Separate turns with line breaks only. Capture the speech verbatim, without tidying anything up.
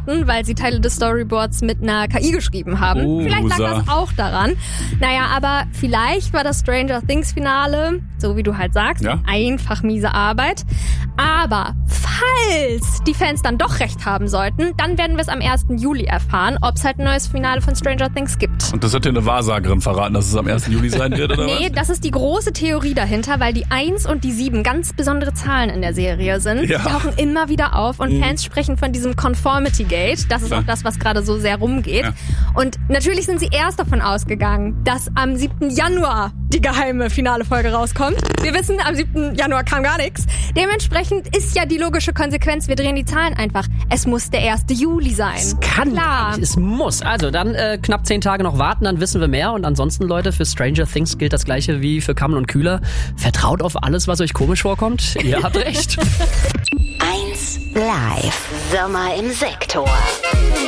hatten, weil sie Teile des Storyboards mit einer K I geschrieben haben.
Oh,
vielleicht lag das auch daran. Naja, aber vielleicht war das Stranger Things Finale, so wie du halt sagst,
ja?
einfach miese Arbeit. Aber falls die Fans dann doch recht haben sollten, dann werden wir es am ersten Juli erfahren, ob es halt ein neues Finale von Stranger Things gibt.
Und das hat dir eine Wahrsagerin verraten, dass es am ersten Juli sein wird, oder
Nee,
was?
das ist die große Theorie dahinter, weil die eins und die sieben ganz besondere Zahlen in der Serie sind.
Ja.
Die tauchen immer wieder auf und
Mhm.
Fans sprechen von diesem Conformity Gate. Das ist
Ja.
auch das, was gerade so sehr rumgeht.
Ja.
Und natürlich sind sie erst davon ausgegangen, dass am siebten Januar die geheime finale Folge rauskommt. Wir wissen, am siebten Januar kam gar nichts. Dementsprechend ist ja die logische Konsequenz, wir drehen die Zahlen einfach. Es muss der erste Juli sein.
Es kann,
Klar.
es muss. Also dann äh, knapp zehn Tage noch warten, dann wissen wir mehr. Und ansonsten, Leute, für Stranger Things gilt das Gleiche wie für Kammel und Kühler. Vertraut auf alles, was euch komisch vorkommt. Ihr habt recht.
eins live. Sommer im Sektor.